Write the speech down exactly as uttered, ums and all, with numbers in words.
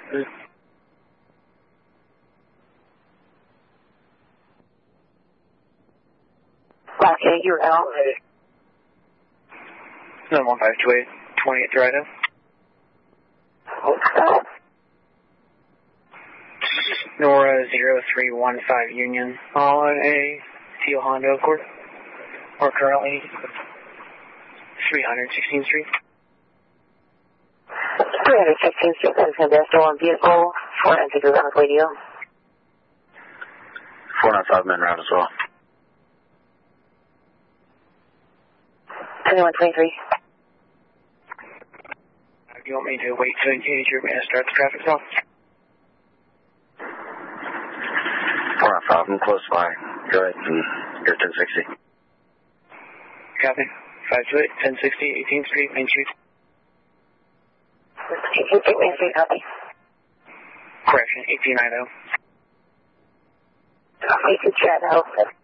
Okay, you're out. nine one five two eight, twenty-eight Dorado. Okay. Nora zero three one five Union on a teal Honda Accord. We're currently three hundred sixteenth Street. three hundred sixteenth Street, that is going to be a stolen vehicle. four nine six is on the radio. four nine five men route as well. twenty-one twenty-three. Do you want me to wait to engage or may I start the traffic stop? four nine five, I'm close by. Go ahead and you're ten sixty. Copy. five two eight, ten sixty, eighteenth Street, Main Street. eighteenth Street, Main Street, copy. Correction, eighteen ninety. eighteenth Street, Idaho.